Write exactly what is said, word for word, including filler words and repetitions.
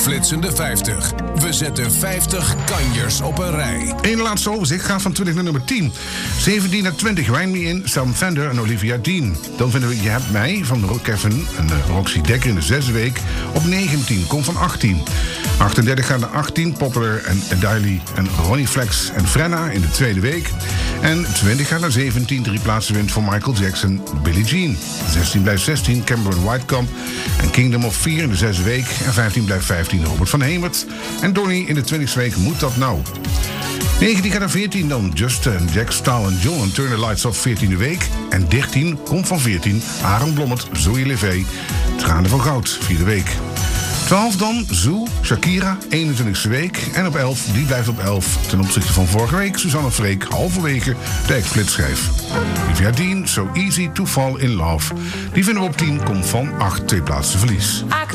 flitsende vijftig. We zetten vijftig kanjers op een rij. Eén laatste overzicht gaat van twintig naar nummer tien. zeventien naar twintig, Rhyme Me In, Sam Fender en Olivia Dean. Dan vinden we Je Hebt Mij van Kevin en Roxy Dekker in de zesde week op negentien. Komt van achttien. achtendertig gaat naar achttien, Popular en Daily en Ronnie Flex en Frenna in de tweede week. En twintig gaat naar zeventien, drie plaatsen wint voor Michael Jackson, Billie Jean. zestien blijft zestien, Cameron Whitekamp en Kingdom of vier in de zesde week. En vijftien blijft vijftien, Robert van Hemert. En Donnie in de twintigste week, Moet Dat Nou? negentien gaat naar veertien dan, Justin, Jack Stahl en John en Turn the Lights Off, veertiende week. En dertien komt van veertien, Aaron Blommert, Zoe Levé, Tranen van Goud, vierde week. twaalf dan, Zoe, Shakira, eenentwintigste week. En op elf, die blijft op elf ten opzichte van vorige week. Suzanne Freek, halverwege de ex-flitschijf. Olivia Dean, So Easy to Fall in Love. Die vinden we op tien, komt van acht, twee plaatsen verlies.